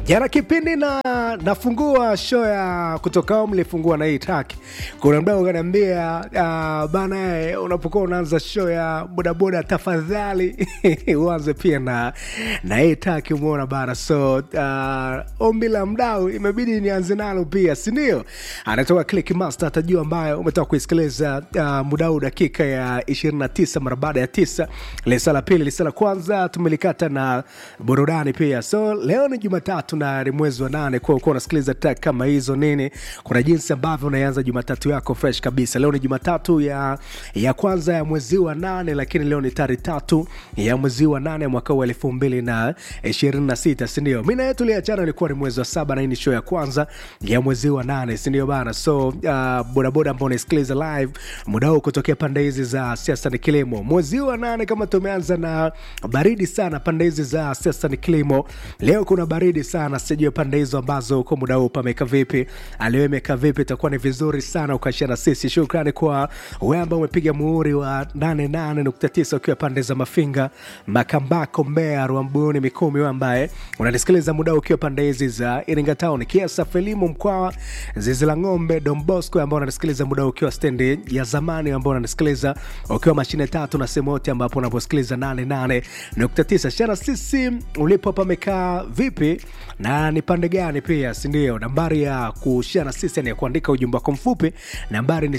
Jana kipindi nafungua show ya kutoka mlifungua na hii track. Kuna mdau kaniambia bana unapokuwa unaanza show ya bodaboda tafadhali uanze pia na hii track umeona bana. So ombi la mdau imebidi nianze nalo pia, si ndio? Anatoka Click Master atajua ambayo umetoka kuisikiliza mdau dakika ya 29 mara baada ya 9. Lesa la pili, lesa la kwanza tumelikata na burudani pia. So leo ni Jumatatu na ni mwezi wa 8 kwa uko unasikiliza track kama hizo nini. Kuna jinsi ambavyo unaanza Jumatatu yako fresh kabisa. Leo ni Jumatatu ya kwanza ya mwezi wa 8, lakini leo ni tarehe 3 ya mwezi wa 8 mwaka wa 2026, si ndio? Mimi na yetu tuliachana ilikuwa ni mwezi wa 7 na hii ni show ya kwanza ya mwezi wa 8, si ndio bana? So bodaboda ambao unasikiliza live muda huu kutokea pande hizi za siasa ni kilimo. Mwezi wa 8 kama tumeanza na baridi sana pande hizi za siasa ni kilimo. Leo kuna baridi sana, sijui pande hizo ambazo uko muda huu pameka vipi, aliwemeka vipi. Itakuwa ni vizuri sana ukashana sisi. Shukrani kwa wewe ambao umepiga muhuri wa 88.9 ukiwa pande za Mafinga, Makambako, Mbeya, Rwambuni, Mikumi. Wewe ambaye unanisikiliza muda huu ukiwa pande hizi za Iringa Town, Kiasa, Felimu, Mkwawa, Zizi la Ng'ombe, Don Bosco ambao unanisikiliza muda huu ukiwa stendi ya zamani, ambao unanisikiliza ukiwa mashine 3 na sehemu yote ambapo unaposikiliza 88.9. Shana sisi ulipo pamekaa vipi na ni pande gani pia, si ndio? Nambari ya kushare sisi ni kuandika ujumbe wako mfupi. Nambari ni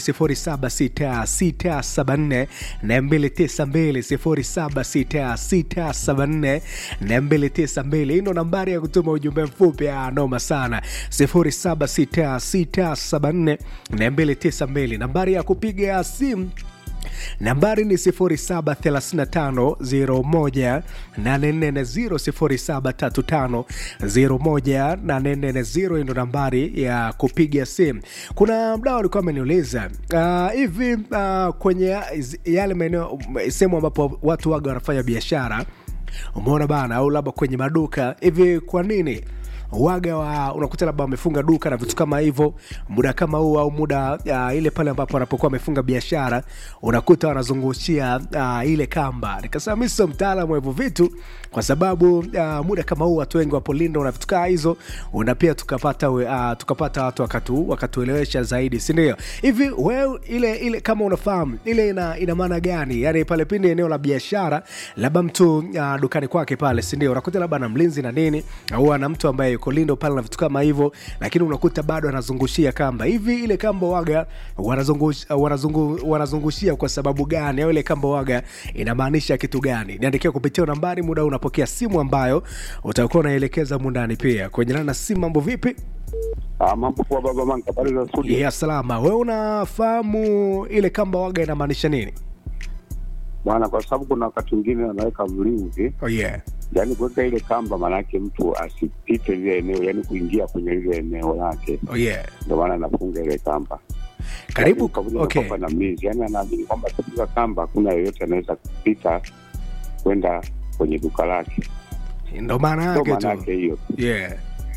076674 na 292 076674 hii ndo nambari ya kutuma ujumbe mfupi. Noma sana, 076674 na 292. Nambari ya kupiga simu nambari ni 0735018440 0735018440 ndo nambari ya kupiga simu. Kuna mdau alikuwa ameniuliza hivi kwenye yale maeneo sehemu ambapo watu waga wanafanya biashara, umeona bana, au labda kwenye maduka hivi, kwa nini waga unakuta labda wamefunga duka na vitu kama hivyo muda kama huu, au muda ile pale ambapo wanapokuwa wamefunga biashara unakuta wanazungushia ile kamba. Nikasema mimi sio mtaalamu wa hivyo vitu, kwa sababu muda kama huu watu wengi wapo Lindo na vitu kama hizo, na pia tukapata watu wakatuelewesha zaidi, si ndio? Hivi wewe ile kama unafahamu ile ina maana gani? Yani pale pindi eneo la biashara, labda mtu dukani kwake pale, si ndio, unakuta labda na mlinzi na nini, au ana mtu ambaye yuko Lindo pale na vitu kama hivyo, lakini unakuta bado anazungushia kamba. Hivi ile kamba waga wanazungushia kwa sababu gani? Au ile kamba waga inamaanisha kitu gani? Niandikia kupitia nambari. Muda unapokea simu ambayo utakuwa unaelekeza mundani pia. Kwenye na simu, mambo vipi? Mambo kwa baba Manka, habari za studio? Ya salama. Wewe unafahamu ile kamba waga inamaanisha nini? Bwana, kwa sababu kuna wakati mwingine wanaweka mlinzi. Oh yeah. Yaani kuweka ile kamba maana yake mtu asipite ile eneo, yani kuingia kwenye ile eneo lake. Oh yeah. Ndio maana anafunga ile kamba. Karibu. Okay. Kwa na mlinzi, yani anaamini kwamba kupiga kamba kuna yeyote anaweza kupita kwenda kwenye duka lake. Ndio maana yake tu. Ndio maana yake hiyo. Yeah.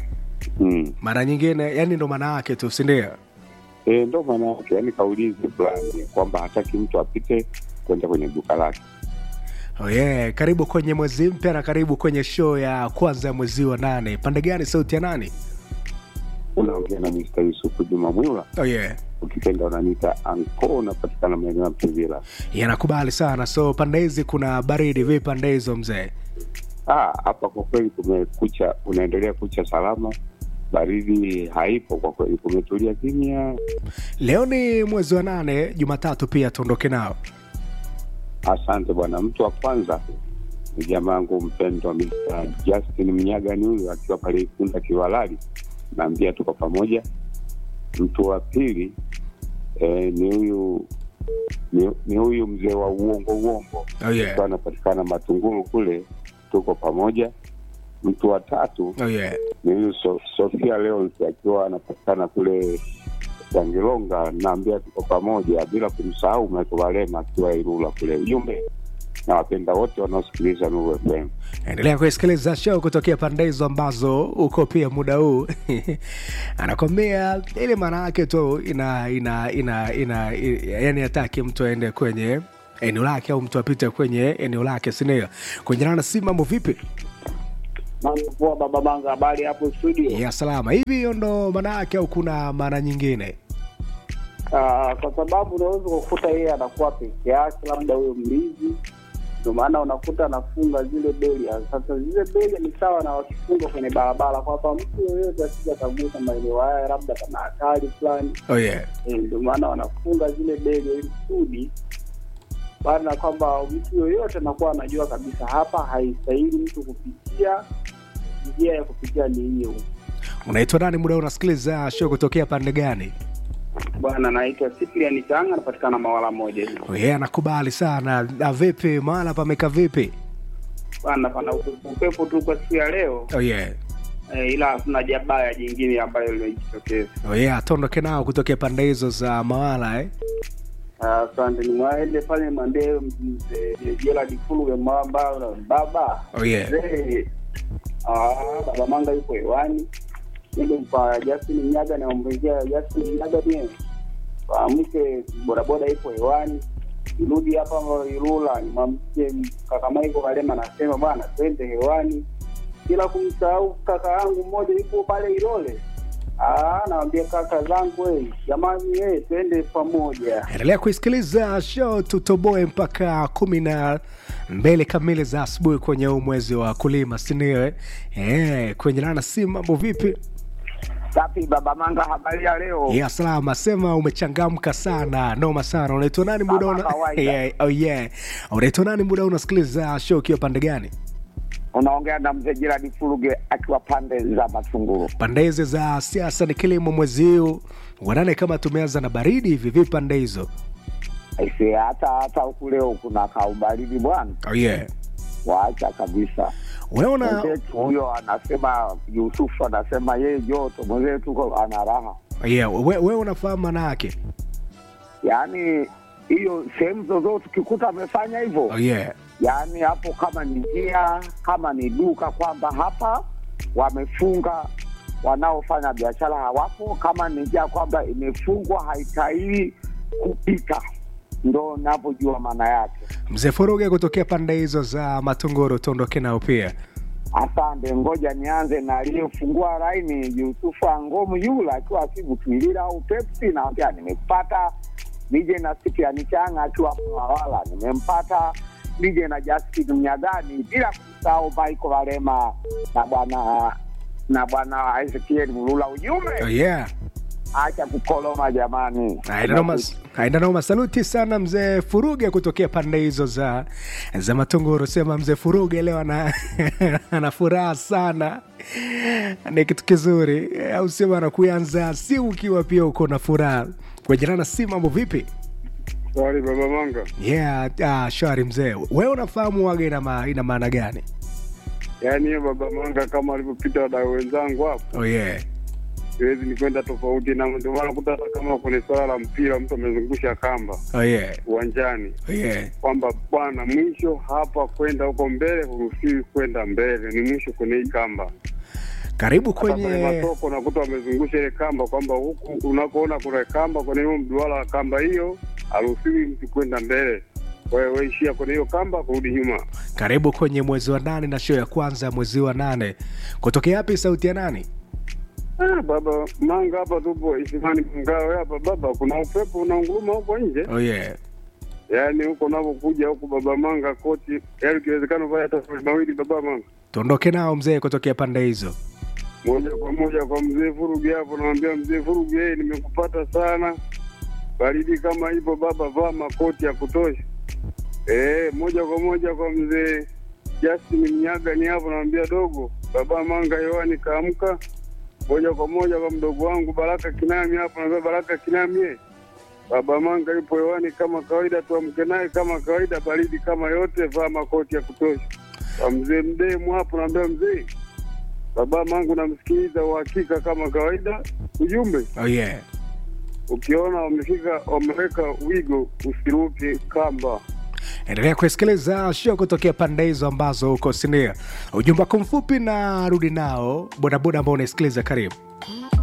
Mara nyingine yani ndio maana yake tu, si ndio? Ndio maana yake, yani kaulizi fulani kwamba hataki mtu apite kwenda kwenye duka lake. Oh yeah, karibu kwenye mwezi mpya na karibu kwenye show ya kwanza ya mwezi wa 8. Pande gani, sauti ya nani? Unaongea na Mr. Yusuf Juma Mwila. Oh yeah. Ukipenda unaniita Anko, unapatikana maeneo ya Mtuvila. Nakubali sana. So pande hizi kuna baridi vipi pande hizo mzee? Hapa kwa kweli kumekucha, unaendelea kucha salama. Baridi haipo kwa kweli, kumetulia kimya. Leo ni mwezi wa 8, Jumatatu pia tuondoke nao. Asante bwana. Mtu wa kwanza ni jamaa wangu mpendwa Mr. Justin Mnyaga, ni huyu akiwa pale Ikunda Kiwalali, naambia tuko pamoja. Mtu wa pili ni huyu mzee wa uongo. Oh yeah. Anapatikana Matunguru kule, tuko pamoja. Mtu wa tatu ni huyu Sofia leo akiwa anapatikana kule Sangilonga, naambia tuko pamoja, bila kumsahau Matovalema akiwa Ilula kule. Ujumbe na wapenda wote wanaosikiliza Nuru FM. Endelea kusikiliza show kutokea pande hizo ambazo uko pia muda huu. Anakwambia ile maana yake tu yani hataki mtu aende kwenye eneo lake au mtu apite kwenye eneo lake, si ndio? Kwenye na simu, mambo vipi? Mambo poa baba Manga, habari hapo studio? Ya salama. Hivi hiyo ndo maana yake au kuna maana nyingine? Kwa sababu unaweza kukuta yeye anakuwa peke yake, labda huyo mlinzi, ndio maana unakuta anafunga zile beli. Sasa zile beli ni sawa na wakifunga kwenye barabara, kwamba mtu yeyote asije kagusa maeneo haya, labda kama hatari fulani. Oh yeah. Ndio maana wanafunga zile beli ili kusudi bana, kwamba mtu yoyote anakuwa anajua kabisa hapa haistahili mtu kupitia, njia ya kupitia ni hiyo. Unaitwa nani, muda unasikiliza show kutokea pande gani? Bwana naitwa Cyprian Changa, napatikana Mawala moja hivi. Oh yeah, nakubali sana. Na vipi mahala pameka vipi? Bwana pana upepo tu kwa siku ya leo. Oh yeah. Ila kuna jabaya jingine ambayo limejitokeza. Oh yeah, tondoke nao kutokea pande hizo za Mawala Asante, ni mwaende pale Mandeo jela dikulu ya mwamba baba. Oh yeah. Baba Manga yuko hewani. Ndio kwa Justin Nyaga na mbezea Justin Nyaga bien. Kwa mke bodaboda yuko hewani. Irudi hapa Irula, nimamkie kaka Maiko Kalema anasema bwana twende hewani. Bila kumsahau kaka yangu mmoja yuko pale Irole. Naambia kaka zangu jamani twende pamoja. Endelea kuisikiliza show tutoboe mpaka 12 kamili za asubuhi kwenye mwezi wa kulima, si ndio? Kwenye lana si mambo vipi? Safi baba Manga, habari ya leo? Ya salama, sema umechangamka sana, noma sana. Unaitwa nani muda oh yeah. Unaitwa nani muda unasikiliza show ukiwa pande gani? Unaongea na mzee Gerald Furuge akiwa pande za Matunguru. Pande hizo za siasa ni kilimo mwezi huu. Wanane kama tumeanza na baridi hivi, vipi pande hizo? Aise, hata huku leo kuna kaubaridi bwana. Oh yeah. Waacha kabisa. Unaona huyo anasema Yusufu anasema yeye joto, mwenzetu tuko ana raha. Yeah, wewe unafahamu maana yake? Yaani hiyo sehemu zozote ukikuta amefanya hivyo. Oh yeah. Yaani hapo kama ni njia, kama ni duka, kwamba hapa wamefunga, wanaofanya biashara hawapo, kama ni njia kwamba imefungwa haitahiri kupita, ndo ninapojua maana yake. Mzee Furuge kutokea pande hizo za Matunguru, tuondoke nao pia. Asante, ngoja nianze na aliyefungua laini Yusufu Angomu yula akiwa Kibutwilila au Pepsi, naambia nimepata. Nije na Cyprian Changa akiwa Mawala nimempata. Nije na Justin Mnyagani, bila kusahau Michael Kalema na bwana Ezekiel Mulula. Ujumbe oh yeah, acha kukoloma jamani. Haina noma. Saluti sana mzee Furuge kutokea pande hizo za Matunguru. Sema mzee Furuge leo ana furaha sana, ni kitu kizuri. Au sema anakuanza si ukiwa pia uko na furaha. Kwa jirani si mambo vipi? Swali baba Manga. Yeah, shwari mzee. Wewe unafahamu waga ina maana gani? Yaani hiyo baba Manga kama alivyopita wadau wenzangu hapo. Oh yeah. Siwezi ni kwenda tofauti na ndio maana kuta kama kwenye swala la mpira mtu amezungusha kamba. Oh yeah. Uwanjani. Oh yeah. Kwamba bwana mwisho hapa kwenda huko mbele huruhusiwi kwenda mbele, ni mwisho kwenye hii kamba. Karibu kwenye masoko nakuta wamezungusha ile kamba kwamba huku unakoona kuna kamba kwenye hiyo mduara wa kamba hiyo haruhusiwi mtu kwenda mbele. Wewe ishia kwenye hiyo kamba kurudi nyuma. Karibu kwenye mwezi wa 8 na show ya kwanza mwezi wa 8. Kutokea wapi sauti ya nani? Baba Manga hapa tupo Isimani Mngao hapa baba, kuna upepo unaunguruma huko nje. Oh yeah. Yaani huko unapokuja huko baba Manga koti, yaani kiwezekano vaya tofauti mawili baba Manga. Tuondoke nao mzee kutokea pande hizo. Moja kwa moja kwa mzee Furuge hapo, naambia mzee Furuge nimekupata sana. Baridi kama hivyo baba, vaa makoti ya kutosha. Moja kwa moja kwa mzee Justin Mnyaga ni hapo, naambia dogo baba Manga hewani kaamka. Moja kwa moja kwa mdogo wangu Baraka Kinami hapo, naambia Baraka Kinami baba Manga yupo hewani kama kawaida, tuamke naye kama kawaida, baridi kama yote, vaa makoti ya kutosha. Kwa mzee Mdemu hapo, naambia mzee baba Manga namsikiliza uhakika kama kawaida. Ujumbe oh yeah, ukiona wameweka wigo usiruke kamba. Endelea kusikiliza show kutokea pande hizo ambazo uko sinia. Ujumbe mfupi na rudi nao bodaboda ambao unasikiliza, karibu.